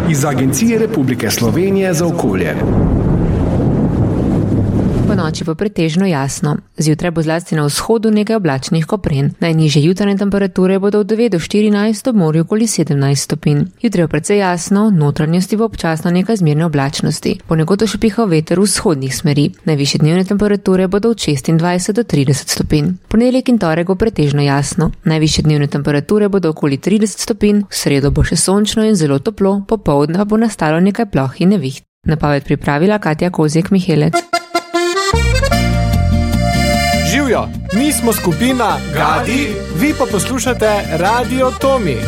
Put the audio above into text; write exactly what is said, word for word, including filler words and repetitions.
iz Agencije Republike Slovenije za okolje. Po noči pa pretežno jasno. Zjutraj bo zlasti na vzhodu nekaj oblačnih kopren. Najnižje jutranje temperature bodo od devet do štirinajst, ob morju okoli sedemnajst stopinj. Jutri je precej jasno, notranjosti bo občasno nekaj zmerne oblačnosti. Ponekod še pihal veter v vzhodnih smeri. Najvišje dnevne temperature bodo od šestindvajset do trideset stopinj. Ponedeljek in torek bo pretežno jasno. Najvišje dnevne temperature bodo okoli trideset stopinj, v sredo bo še sončno in zelo toplo, popoldne pa bo nastalo nekaj ploh in neviht. Napoved pripravila Katja Kozjek-Mihelec. Živjo, mi smo skupina Gadi, vi pa poslušate Radio Tomi.